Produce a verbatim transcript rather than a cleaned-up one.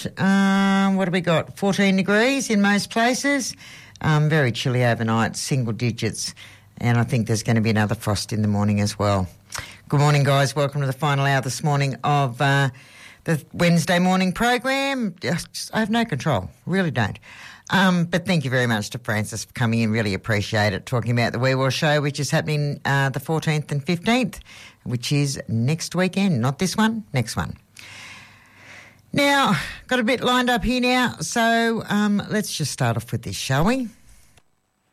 Um, what have we got? fourteen degrees in most places. Um, very chilly overnight, single digits. And I think there's going to be another frost in the morning as well. Good morning, guys. Welcome to the final hour this morning of uh, the Wednesday morning program. Just, I have no control. Really don't. Um, but thank you very much to Francis for coming in. Really appreciate it. Talking about the Wee Waa Show, which is happening uh, the fourteenth and fifteenth, which is next weekend. Not this one, next one. Now, got a bit lined up here now, so um, let's just start off with this, shall we?